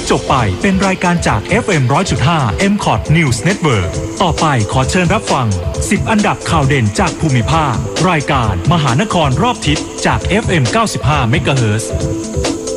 จบไปเป็นรายการจาก FM 100.5 MCOT News Network ต่อไปขอเชิญรับฟัง10อันดับข่าวเด่นจากภูมิภาครายการมหานครรอบทิศจาก FM 95 MHz